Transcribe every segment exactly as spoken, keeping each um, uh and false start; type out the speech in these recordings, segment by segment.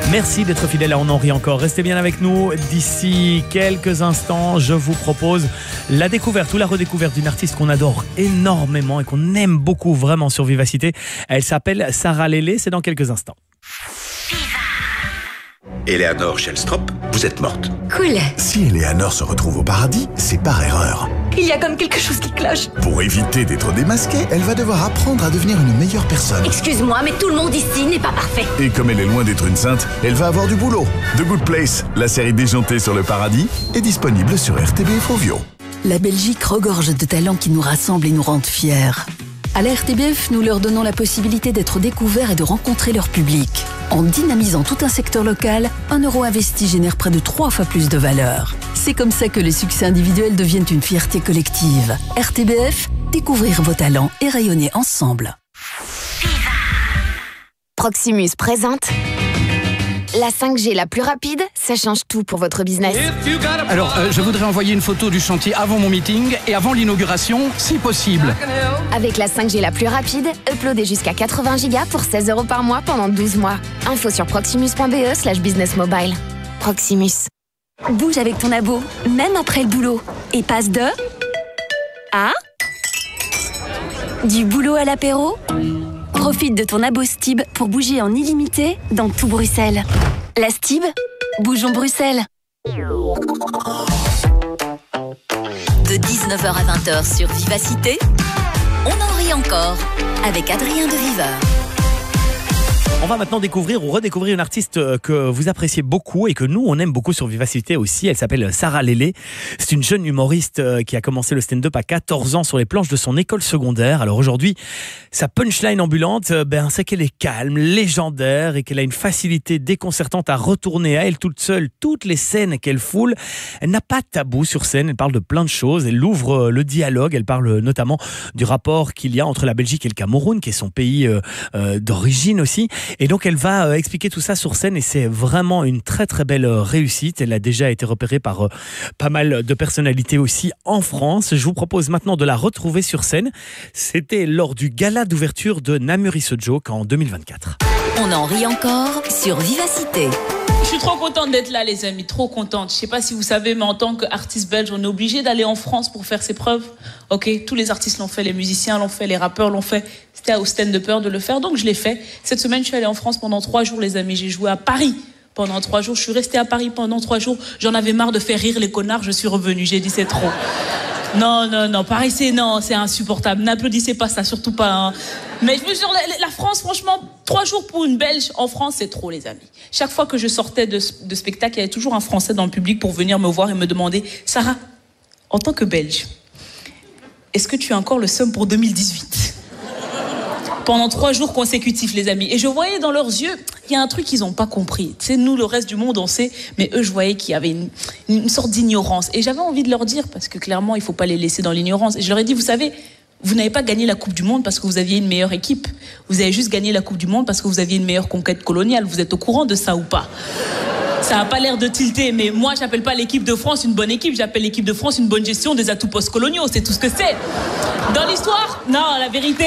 Merci d'être fidèle à On en rit encore. Restez bien avec nous. D'ici quelques instants, je vous propose la découverte ou la redécouverte d'une artiste qu'on adore énormément et qu'on aime beaucoup vraiment sur Vivacité. Elle s'appelle Sarah Lélé. C'est dans quelques instants. Eleanor Shellstrop, vous êtes morte. Cool. Si Eleanor se retrouve au paradis, c'est par erreur. Il y a comme quelque chose qui cloche. Pour éviter d'être démasquée, elle va devoir apprendre à devenir une meilleure personne. Excuse-moi, mais tout le monde ici n'est pas parfait. Et comme elle est loin d'être une sainte, elle va avoir du boulot. The Good Place, la série déjantée sur le paradis, est disponible sur R T B F Ovio. La Belgique regorge de talents qui nous rassemblent et nous rendent fiers. À la R T B F, nous leur donnons la possibilité d'être découverts et de rencontrer leur public. En dynamisant tout un secteur local, un euro investi génère près de trois fois plus de valeur. C'est comme ça que les succès individuels deviennent une fierté collective. R T B F, découvrir vos talents et rayonner ensemble. Proximus présente la cinq G la plus rapide, ça change tout pour votre business. Alors, euh, je voudrais envoyer une photo du chantier avant mon meeting et avant l'inauguration, si possible. Avec la cinq G la plus rapide, uploadez jusqu'à quatre-vingts gigas pour seize euros par mois pendant douze mois. Info sur proximus.be slash business mobile. Proximus. Bouge avec ton abo, même après le boulot. Et passe de... à... du boulot à l'apéro. Profite de ton abo Stib pour bouger en illimité dans tout Bruxelles. La Stib, bougeons Bruxelles. De dix-neuf heures à vingt heures sur Vivacité, on en rit encore avec Adrien de Viveur. On va maintenant découvrir ou redécouvrir une artiste que vous appréciez beaucoup et que nous, on aime beaucoup sur Vivacité aussi. Elle s'appelle Sarah Lélé. C'est une jeune humoriste qui a commencé le stand-up à quatorze ans sur les planches de son école secondaire. Alors aujourd'hui, sa punchline ambulante, ben, c'est qu'elle est calme, légendaire et qu'elle a une facilité déconcertante à retourner à elle toute seule toutes les scènes qu'elle foule. Elle n'a pas de tabou sur scène, elle parle de plein de choses, elle ouvre le dialogue, elle parle notamment du rapport qu'il y a entre la Belgique et le Cameroun, qui est son pays euh, euh, d'origine aussi. Et donc elle va euh, expliquer tout ça sur scène et c'est vraiment une très très belle euh, réussite. Elle a déjà été repérée par euh, pas mal de personnalités aussi en France. Je vous propose maintenant de la retrouver sur scène. C'était lors du gala d'ouverture de Namuri Sojoke en deux mille vingt-quatre. On en rit encore sur Vivacité. Je suis trop contente d'être là, les amis, trop contente. Je sais pas si vous savez, mais en tant qu'artiste belge, on est obligé d'aller en France pour faire ses preuves. Ok, tous les artistes l'ont fait, les musiciens l'ont fait, les rappeurs l'ont fait. C'était au stand-upper de le faire, donc je l'ai fait. Cette semaine, je suis allée en France pendant trois jours, les amis. J'ai joué à Paris pendant trois jours. Je suis restée à Paris pendant trois jours. J'en avais marre de faire rire les connards. Je suis revenue. J'ai dit c'est trop. Non, non, non. Paris, c'est non, c'est insupportable. N'applaudissez pas ça, surtout pas. Hein. Mais je veux dire, la, la France, franchement, trois jours pour une Belge en France, c'est trop, les amis. Chaque fois que je sortais de, de spectacle, il y avait toujours un Français dans le public pour venir me voir et me demander « Sarah, en tant que Belge, est-ce que tu as encore le seum pour deux mille dix-huit ?» Pendant trois jours consécutifs, les amis. Et je voyais dans leurs yeux, il y a un truc qu'ils n'ont pas compris. Tu sais, nous, le reste du monde, on sait, mais eux, je voyais qu'il y avait une, une sorte d'ignorance. Et j'avais envie de leur dire, parce que clairement, il ne faut pas les laisser dans l'ignorance. Et je leur ai dit, vous savez, vous n'avez pas gagné la Coupe du Monde parce que vous aviez une meilleure équipe. Vous avez juste gagné la Coupe du Monde parce que vous aviez une meilleure conquête coloniale. Vous êtes au courant de ça ou pas ? Ça n'a pas l'air de tilter, mais moi, j'appelle pas l'équipe de France une bonne équipe. J'appelle l'équipe de France une bonne gestion des atouts post-coloniaux. C'est tout ce que c'est. Dans l'histoire, non, la vérité...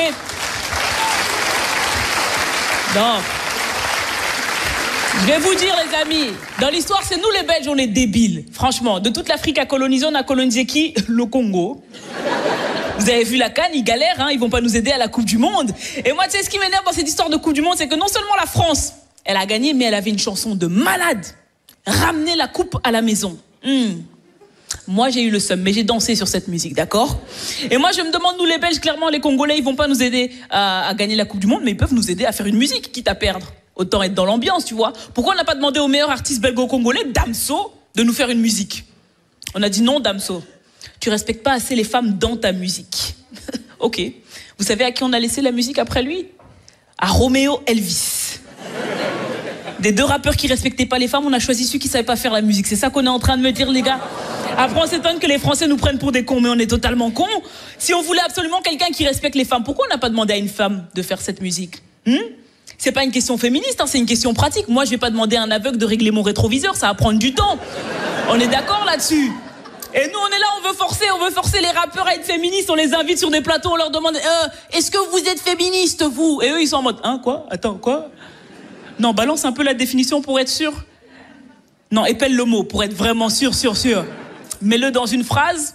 Non. Je vais vous dire, les amis, dans l'histoire, c'est nous les Belges, on est débiles. Franchement, de toute l'Afrique à coloniser, on a colonisé qui ? Le Congo. Vous avez vu la CAN, ils galèrent, hein, ils vont pas nous aider à la Coupe du Monde. Et moi, tu sais, ce qui m'énerve dans cette histoire de Coupe du Monde, c'est que non seulement la France, elle a gagné, mais elle avait une chanson de malade. Ramener la coupe à la maison. Mmh. Moi, j'ai eu le seum, mais j'ai dansé sur cette musique, d'accord ? Et moi, je me demande, nous les Belges, clairement, les Congolais, ils vont pas nous aider à, à gagner la Coupe du Monde, mais ils peuvent nous aider à faire une musique, quitte à perdre. Autant être dans l'ambiance, tu vois. Pourquoi on n'a pas demandé au meilleur artiste belgo-congolais, Damso, de nous faire une musique ? On a dit non, Damso. Tu respectes pas assez les femmes dans ta musique. Ok. Vous savez à qui on a laissé la musique après lui ? À Roméo Elvis. Des deux rappeurs qui respectaient pas les femmes, on a choisi celui qui savait pas faire la musique. C'est ça qu'on est en train de me dire, les gars ? Après, on s'étonne que les Français nous prennent pour des cons, mais on est totalement cons. Si on voulait absolument quelqu'un qui respecte les femmes, pourquoi on n'a pas demandé à une femme de faire cette musique ? hmm C'est pas une question féministe, hein, c'est une question pratique. Moi, je vais pas demander à un aveugle de régler mon rétroviseur, ça va prendre du temps. On est d'accord là-dessus ? Et nous, on est là, on veut forcer, on veut forcer les rappeurs à être féministes, on les invite sur des plateaux, on leur demande euh, « Est-ce que vous êtes féministes, vous ?» Et eux, ils sont en mode « Hein, quoi ? Attends, quoi ?» Non, balance un peu la définition pour être sûr. Non, épelle le mot pour être vraiment sûr, sûr, sûr. Mets-le dans une phrase.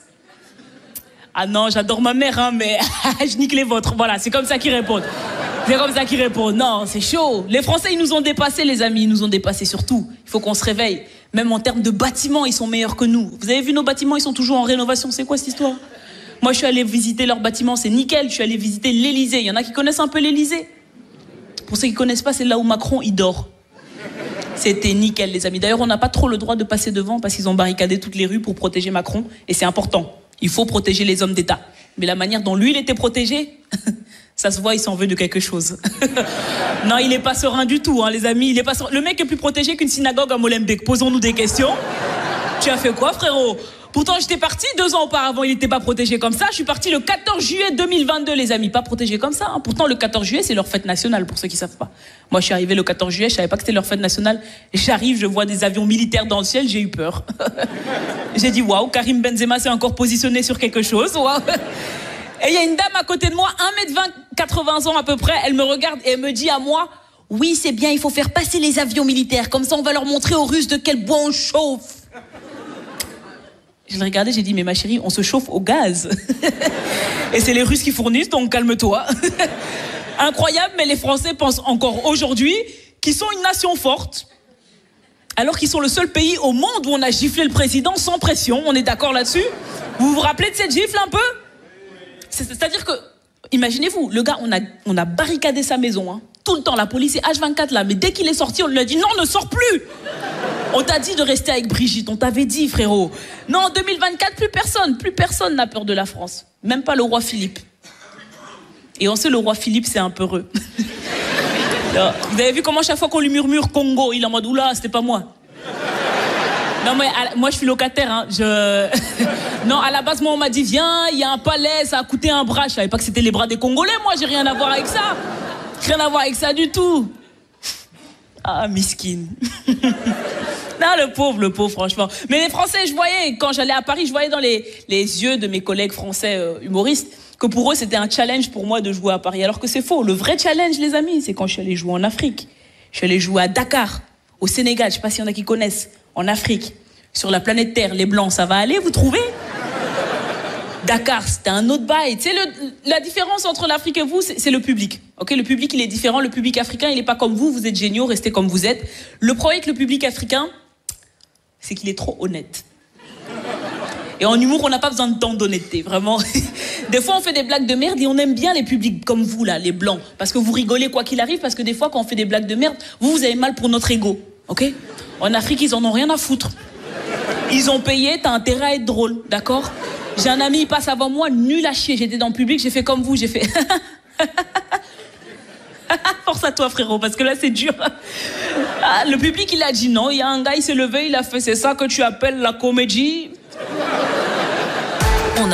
Ah non, j'adore ma mère, hein, mais je nique les vôtres. Voilà, c'est comme ça qu'ils répondent. C'est comme ça qu'ils répondent. Non, c'est chaud. Les Français, ils nous ont dépassés, les amis. Ils nous ont dépassés surtout. Il faut qu'on se réveille. Même en termes de bâtiments, ils sont meilleurs que nous. Vous avez vu nos bâtiments, ils sont toujours en rénovation. C'est quoi cette histoire? Moi, je suis allée visiter leurs bâtiments, c'est nickel. Je suis allée visiter l'Élysée. Il y en a qui connaissent un peu l'Élysée. Pour ceux qui connaissent pas, c'est là où Macron, il dort. C'était nickel, les amis. D'ailleurs, on n'a pas trop le droit de passer devant parce qu'ils ont barricadé toutes les rues pour protéger Macron. Et c'est important. Il faut protéger les hommes d'État. Mais la manière dont lui, il était protégé, ça se voit, il s'en veut de quelque chose. Non, il n'est pas serein du tout, hein, les amis. Il est pas serein. Le mec est plus protégé qu'une synagogue à Molenbeek. Posons-nous des questions. Tu as fait quoi, frérot? Pourtant, j'étais parti deux ans auparavant, il n'était pas protégé comme ça. Je suis parti le quatorze juillet deux mille vingt-deux, les amis. Pas protégé comme ça. Hein. Pourtant, le quatorze juillet, c'est leur fête nationale, pour ceux qui ne savent pas. Moi, je suis arrivé le quatorze juillet, je ne savais pas que c'était leur fête nationale. J'arrive, je vois des avions militaires dans le ciel, j'ai eu peur. J'ai dit, waouh, Karim Benzema s'est encore positionné sur quelque chose. Waouh. Et il y a une dame à côté de moi, un mètre vingt, quatre-vingts ans à peu près. Elle me regarde et elle me dit à moi, oui, c'est bien, il faut faire passer les avions militaires. Comme ça, on va leur montrer aux Russes de quel bois on chauffe. Je l'ai regardé, j'ai dit, mais ma chérie, on se chauffe au gaz. Et c'est les Russes qui fournissent, donc calme-toi. Incroyable, mais les Français pensent encore aujourd'hui qu'ils sont une nation forte, alors qu'ils sont le seul pays au monde où on a giflé le président sans pression. On est d'accord là-dessus? Vous vous rappelez de cette gifle un peu? C'est-à-dire que, imaginez-vous, le gars, on a, on a barricadé sa maison, hein. Tout le temps, la police est H vingt-quatre là, mais dès qu'il est sorti, on lui a dit, non, ne sors plus. On t'a dit de rester avec Brigitte, on t'avait dit, frérot. Non, en deux mille vingt-quatre, plus personne, plus personne n'a peur de la France. Même pas le roi Philippe. Et on sait, le roi Philippe, c'est un peu heureux. Vous avez vu comment chaque fois qu'on lui murmure Congo, il est en mode, oula, c'était pas moi. Non, mais à, moi, je suis locataire, hein. Je... Non, à la base, moi, on m'a dit, viens, il y a un palais, ça a coûté un bras. Je savais pas que c'était les bras des Congolais, moi, j'ai rien à voir avec ça. Rien à voir avec ça du tout. Ah, miskine. Non, le pauvre, le pauvre, franchement. Mais les Français, je voyais, quand j'allais à Paris, je voyais dans les, les yeux de mes collègues français euh, humoristes que pour eux, c'était un challenge pour moi de jouer à Paris. Alors que c'est faux. Le vrai challenge, les amis, c'est quand je suis allée jouer en Afrique. Je suis allée jouer à Dakar, au Sénégal. Je sais pas s'il y en a qui connaissent. En Afrique, sur la planète Terre, les Blancs, ça va aller, vous trouvez? Dakar, c'était un autre bail. Tu sais, le, la différence entre l'Afrique et vous, c'est le public. Ok, le public, il est différent. Le public africain, il n'est pas comme vous. Vous êtes géniaux, restez comme vous êtes. Le problème avec le public africain, c'est qu'il est trop honnête. Et en humour, on n'a pas besoin de tant d'honnêteté, vraiment. Des fois, on fait des blagues de merde et on aime bien les publics comme vous, là, les Blancs. Parce que vous rigolez quoi qu'il arrive, parce que des fois, quand on fait des blagues de merde, vous, vous avez mal pour notre ego. Ok? En Afrique, ils en ont rien à foutre. Ils ont payé, t'as intérêt à être drôle, d'accord? J'ai un ami, il passe avant moi, nul à chier. J'étais dans le public, j'ai fait comme vous, j'ai fait... Force à toi, frérot, parce que là, c'est dur. Ah, le public, il a dit non. Il y a un gars, il s'est levé, il a fait, c'est ça que tu appelles la comédie?